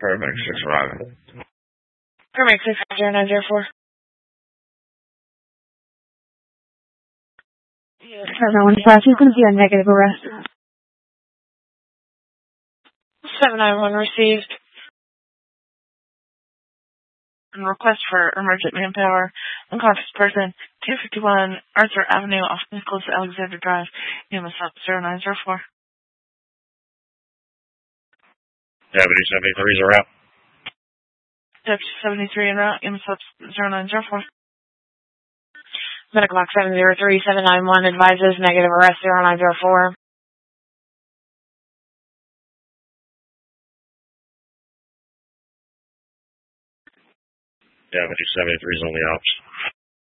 Paramedic 6 arriving. Paramedic 60904. 791 Flash is going to be a negative arrest. 791 received. And request for emergent manpower. Unconscious person, 251 Arthur Avenue off Nicholas Alexander Drive, EMS 0904. Deputy 73 is a route. Deputy 73 en route, EMS 0904. Medical Lock 703791 advises negative arrest 0904. Deputy 73 is on the ops.